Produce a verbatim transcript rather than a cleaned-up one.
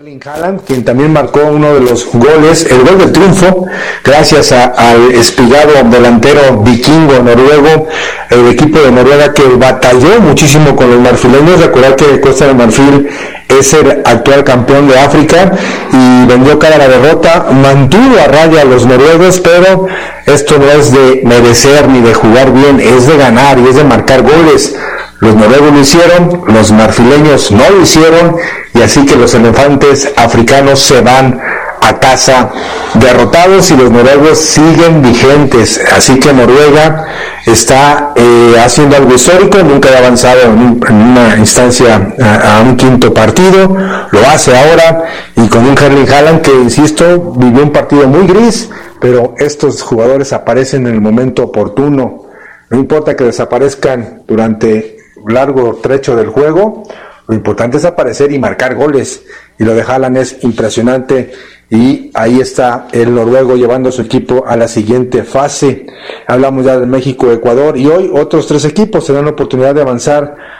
Erling Haaland, quien también marcó uno de los goles, el gol del triunfo, gracias a, al espigado delantero vikingo noruego, el equipo de Noruega que batalló muchísimo con los marfileños. Recordar que Costa de Marfil es el actual campeón de África y vendió cara a la derrota, mantuvo a raya a los noruegos, pero esto no es de merecer ni de jugar bien, es de ganar y es de marcar goles. Los noruegos lo hicieron, los marfileños no lo hicieron, y así que los elefantes africanos se van a casa derrotados y los noruegos siguen vigentes. Así que Noruega está eh, haciendo algo histórico, nunca ha avanzado en, un, en una instancia a, a un quinto partido, lo hace ahora, y con un Erling Haaland que, insisto, vivió un partido muy gris, pero estos jugadores aparecen en el momento oportuno. No importa que desaparezcan durante un largo trecho del juego, lo importante es aparecer y marcar goles, y lo de Haaland es impresionante, y ahí está el noruego llevando a su equipo a la siguiente fase. Hablamos ya de México, Ecuador, y hoy otros tres equipos tendrán la oportunidad de avanzar